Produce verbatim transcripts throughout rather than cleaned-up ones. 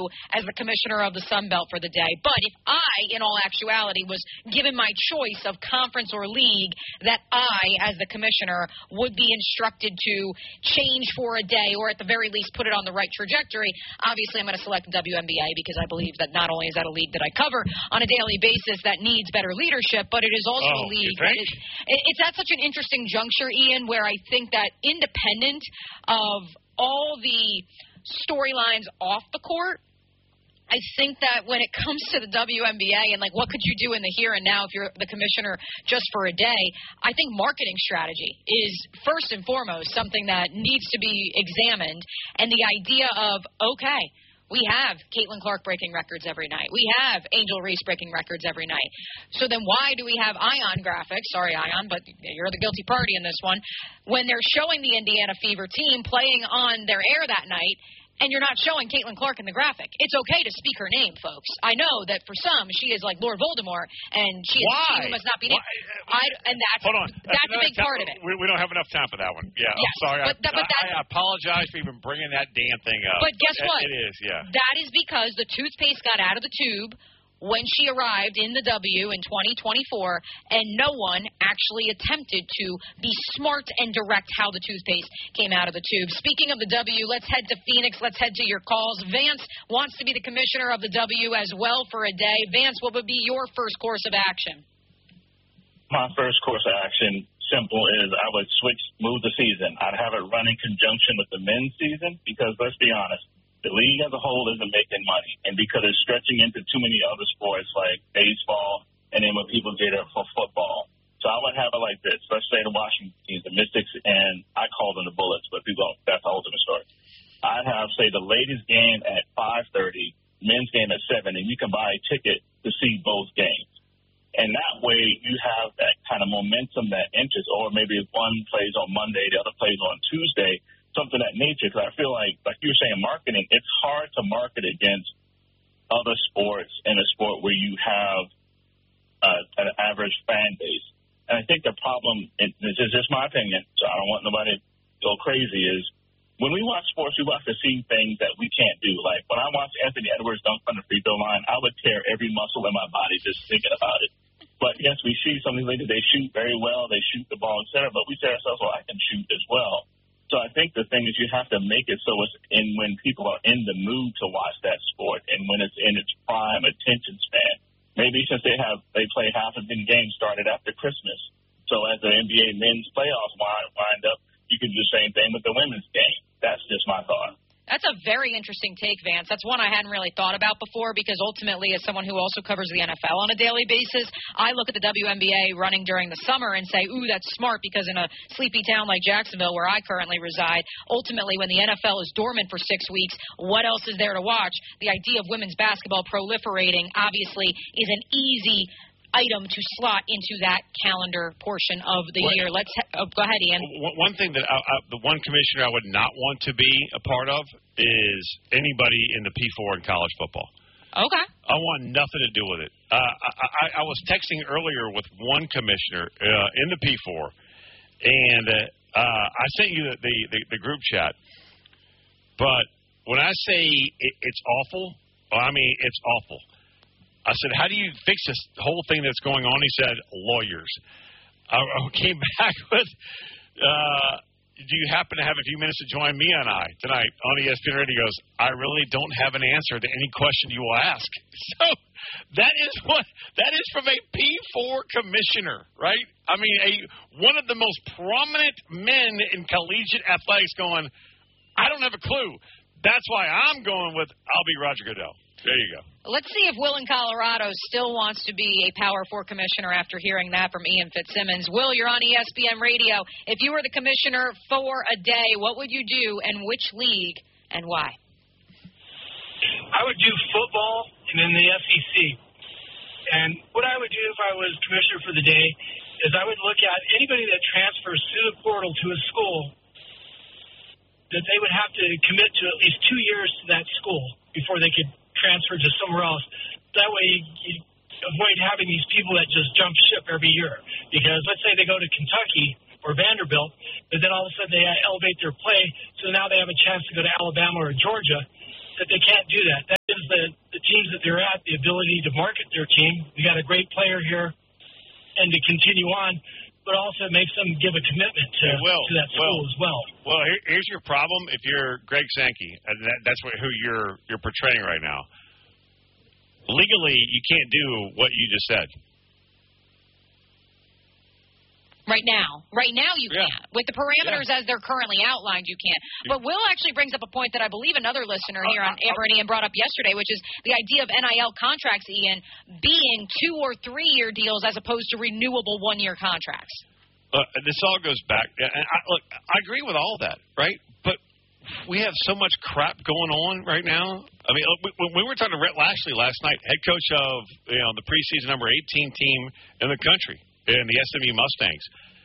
as the commissioner of the Sun Belt for the day. But if I, in all actuality, was given my choice of conference or league, that I, as the commissioner, would be instructed to change for a day or at the very least put it on the right trajectory, obviously I'm going to select the W N B A because I believe that not only is that a league that I cover on a daily basis that needs better leadership, but it is also oh, a league that is, it's at such an interesting juncture, Ian, where I think that independent of all the storylines off the court, I think that when it comes to the W N B A and, like, what could you do in the here and now if you're the commissioner just for a day, I think marketing strategy is first and foremost something that needs to be examined. And the idea of, okay, we have Caitlin Clark breaking records every night. We have Angel Reese breaking records every night. So then why do we have Ion Graphics, sorry, Ion, but you're the guilty party in this one, when they're showing the Indiana Fever team playing on their air that night, and you're not showing Caitlin Clark in the graphic? It's okay to speak her name, folks. I know that for some, she is like Lord Voldemort, and she, is, she must not be named. I, and that's, Hold on. that's, that's a big part of it. We, we don't have enough time for that one. Yeah, yes, I'm sorry. But, I, but I, I apologize for even bringing that damn thing up. But guess what? It, it is, yeah. That is because the toothpaste got out of the tube when she arrived in the W in twenty twenty-four, and no one actually attempted to be smart and direct how the toothpaste came out of the tube. Speaking of the W, let's head to Phoenix. Let's head to your calls. Vance wants to be the commissioner of the W as well for a day. Vance, what would be your first course of action? My first course of action, simple, is I would switch, move the season. I'd have it run in conjunction with the men's season because, let's be honest, the league as a whole isn't making money, and because it's stretching into too many other sports like baseball, and then when people get it for football. So I would have it like this. Let's say the Washington teams, the Mystics, and I call them the Bullets, but people don't, that's a whole different story. I'd have, say, the ladies' game at five thirty, men's game at seven, and you can buy a ticket to see both games. And that way you have that kind of momentum, that interest, or maybe if one plays on Monday, the other plays on Tuesday, something of that nature, because I feel like, like you were saying, marketing, it's hard to market against other sports in a sport where you have uh, an average fan base. And I think the problem, and this is just my opinion, so I don't want nobody to go crazy, is when we watch sports, we watch to see things that we can't do. Like when I watch Anthony Edwards dunk on the free throw line, I would tear every muscle in my body just thinking about it. But, yes, we see some of these ladies, they shoot very well, they shoot the ball, et cetera, but we say to ourselves, well, I can shoot as well. So I think the thing is you have to make it so it's in when people are in the mood to watch that sport and when it's in its prime attention span. Maybe since they have they play half of the game started after Christmas. So as the N B A men's playoffs wind, wind up, you can do the same thing with the women's game. That's just my thought. That's a very interesting take, Vance. That's one I hadn't really thought about before because ultimately, as someone who also covers the N F L on a daily basis, I look at the W N B A running during the summer and say, ooh, that's smart because in a sleepy town like Jacksonville, where I currently reside, ultimately when the N F L is dormant for six weeks, what else is there to watch? The idea of women's basketball proliferating obviously is an easy item to slot into that calendar portion of the what, year. Let's ha- oh, go ahead, Ian. One thing that I, I, the one commissioner I would not want to be a part of is anybody in the P four in college football. Okay. I want nothing to do with it. Uh, I, I, I was texting earlier with one commissioner uh, in the P four, and uh, uh, I sent you the, the, the, the group chat. But when I say it, it's awful, I mean it's awful. I said, how do you fix this whole thing that's going on? He said, lawyers. I, I came back with, uh, do you happen to have a few minutes to join me and I tonight on E S P N Radio? He goes, I really don't have an answer to any question you will ask. So that is what that is from a P four commissioner, right? I mean, a one of the most prominent men in collegiate athletics going, I don't have a clue. That's why I'm going with, I'll be Roger Goodell. There you go. Let's see if Will in Colorado still wants to be a Power Four commissioner after hearing that from Ian Fitzsimmons. Will, you're on E S P N Radio. If you were the commissioner for a day, what would you do and which league and why? I would do football and then the S E C. And what I would do if I was commissioner for the day is I would look at anybody that transfers through the portal to a school, that they would have to commit to at least two years to that school before they could transfer to somewhere else. That way you, you avoid having these people that just jump ship every year. Because let's say they go to Kentucky or Vanderbilt, but then all of a sudden they elevate their play, so now they have a chance to go to Alabama or Georgia, that they can't do that. That gives ability to market their team. We got a great player here, and to continue on, but also it makes them give a commitment to, Hey, Will, to that school Will, as well. Well, here, here's your problem if you're Greg Sankey, and that, that's what, who you're you're portraying right now. Legally, you can't do what you just said. Right now. Right now you Yeah. can't. With the parameters Yeah. as they're currently outlined, you can't. But Will actually brings up a point that I believe another listener here on Amber and Ian brought up yesterday, which is the idea of N I L contracts, Ian, being two- or three-year deals as opposed to renewable one-year contracts. Uh, this all goes back. And I, look, I agree with all that, right? But we have so much crap going on right now. I mean, look, we, we were talking to Rhett Lashley last night, head coach of you know the preseason number eighteen team in the country, in the S M U Mustangs.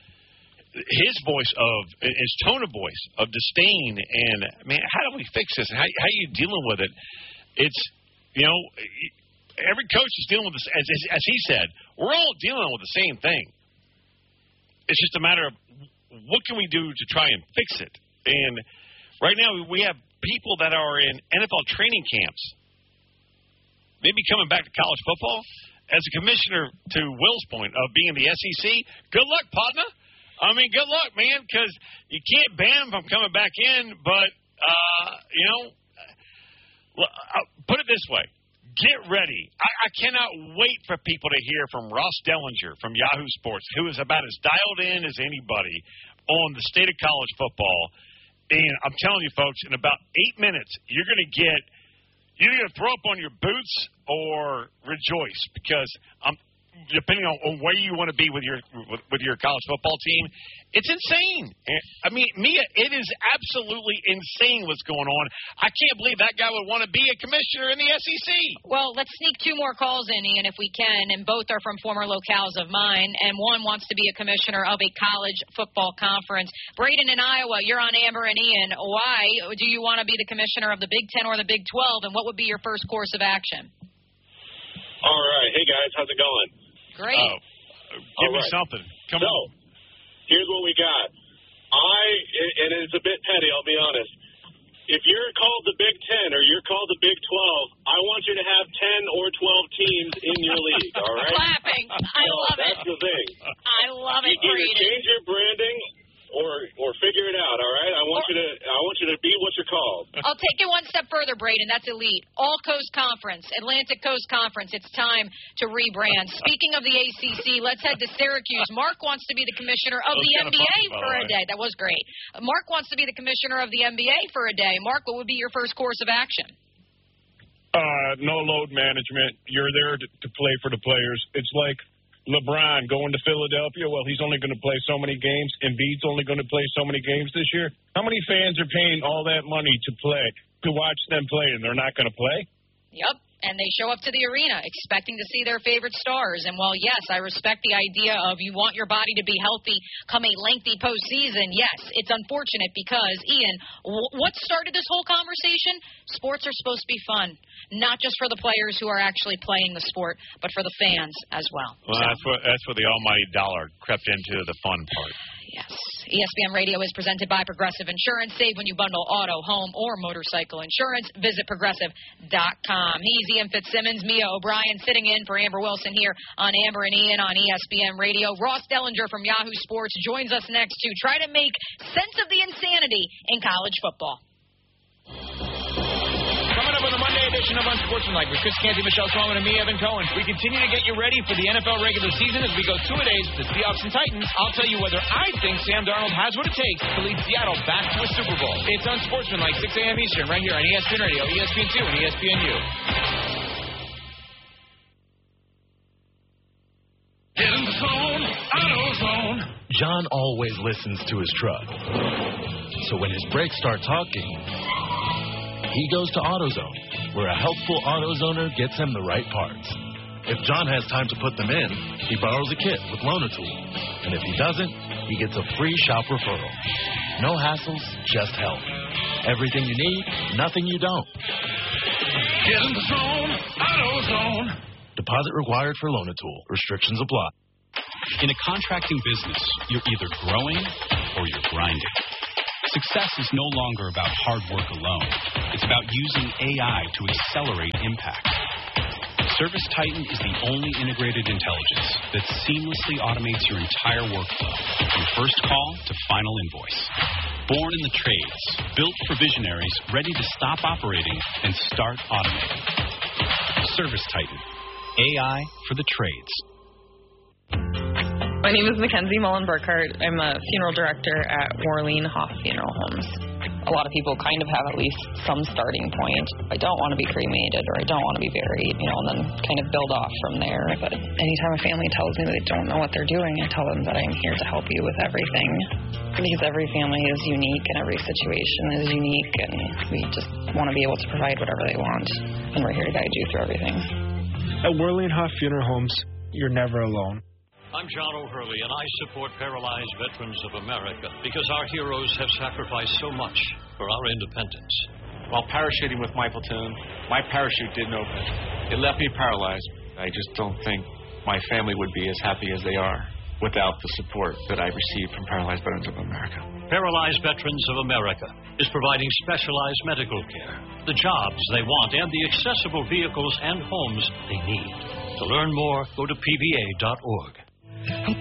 His voice of, his tone of voice of disdain and, man, how do we fix this? And how, how are you dealing with it? It's, you know, every coach is dealing with this. As, as, as he said, we're all dealing with the same thing. It's just a matter of what can we do to try and fix it. And right now we have people that are in N F L training camps, maybe coming back to college football. As a commissioner, to Will's point of being in the S E C, good luck, partner. I mean, good luck, man, because you can't ban them from coming back in. But, uh, you know, I'll put it this way. Get ready. I, I cannot wait for people to hear from Ross Dellinger from Yahoo Sports, who is about as dialed in as anybody on the state of college football. And I'm telling you, folks, in about eight minutes, you're going to get – you're going to throw up on your boots or rejoice because I'm – depending on, on where you want to be with your with, with your college football team, it's insane. I mean, Mia, it is absolutely insane what's going on. I can't believe that guy would want to be a commissioner in the S E C. Well, let's sneak two more calls in, Ian, if we can, and both are from former locales of mine, and one wants to be a commissioner of a college football conference. Braden in Iowa, you're on Amber and Ian. Why do you want to be the commissioner of the Big Ten or the Big twelve, and what would be your first course of action? All right. Hey, guys. How's it going? Great. Oh, give All me right. something. Come so, on. here's what we got. I, and it's a bit petty, I'll be honest. If you're called the Big Ten or you're called the Big twelve, I want you to have ten or twelve teams in your league, all right? Clapping. I So love that's it. the thing. I love it, You either Braden. change your branding or or figure it out, all right? I want you to I want you to be what you're called. I'll take it one step further, Braden. That's elite. All Coast Conference, Atlantic Coast Conference. It's time to rebrand. Speaking of the A C C, let's head to Syracuse. Mark wants to be the commissioner of That was the N kinda B A funny, by for the a way. day. That was great. Mark wants to be the commissioner of the N B A for a day. Mark, what would be your first course of action? Uh, no load management. You're there to, to play for the players. It's like LeBron going to Philadelphia. Well, he's only going to play so many games. Embiid's only going to play so many games this year. How many fans are paying all that money to play, to watch them play, and they're not going to play? Yep. And they show up to the arena expecting to see their favorite stars. And while, yes, I respect the idea of you want your body to be healthy come a lengthy postseason, yes, it's unfortunate because, Ian, w- what started this whole conversation? Sports are supposed to be fun, not just for the players who are actually playing the sport, but for the fans as well. Well, So, that's what that's where the almighty dollar crept into the fun part. yes. E S P N Radio is presented by Progressive Insurance. Save when you bundle auto, home, or motorcycle insurance. Visit Progressive dot com. He's Ian Fitzsimmons, Mia O'Brien sitting in for Amber Wilson here on Amber and Ian on E S P N Radio. Ross Dellinger from Yahoo Sports joins us next to try to make sense of the insanity in college football. Coming up on the Monday edition of Unsportsmanlike with Chris Canty, Michelle Sloan, and me, Evan Cohen. We continue to get you ready for the N F L regular season as we go two-a-days with the Seahawks and Titans. I'll tell you whether I think Sam Darnold has what it takes to lead Seattle back to a Super Bowl. It's Unsportsmanlike, six a.m. Eastern, right here on E S P N Radio, E S P N two, and E S P N U. Get in the zone, AutoZone. John always listens to his truck. So when his brakes start talking, he goes to AutoZone, where a helpful AutoZoner gets him the right parts. If John has time to put them in, he borrows a kit with Loan-A-Tool. And if he doesn't, he gets a free shop referral. No hassles, just help. Everything you need, nothing you don't. Get in the zone, AutoZone. Deposit required for Loan-A-Tool. Restrictions apply. In a contracting business, you're either growing or you're grinding. Success is no longer about hard work alone. It's about using A I to accelerate impact. Service Titan is the only integrated intelligence that seamlessly automates your entire workflow, from first call to final invoice. Born in the trades, built for visionaries ready to stop operating and start automating. Service Titan, A I for the trades. My name is Mackenzie Mullen-Burkhart. I'm a funeral director at Warleen Hoff Funeral Homes. A lot of people kind of have at least some starting point. I don't want to be cremated or I don't want to be buried, you know, and then kind of build off from there. But anytime a family tells me they don't know what they're doing, I tell them that I'm here to help you with everything. Because every family is unique and every situation is unique, and we just want to be able to provide whatever they want. And we're here to guide you through everything. At Warleen Hoff Funeral Homes, you're never alone. I'm John O'Hurley, and I support Paralyzed Veterans of America because our heroes have sacrificed so much for our independence. While parachuting with my platoon, my parachute didn't open. It left me paralyzed. I just don't think my family would be as happy as they are without the support that I received from Paralyzed Veterans of America. Paralyzed Veterans of America is providing specialized medical care, the jobs they want, and the accessible vehicles and homes they need. To learn more, go to P V A dot org. I'm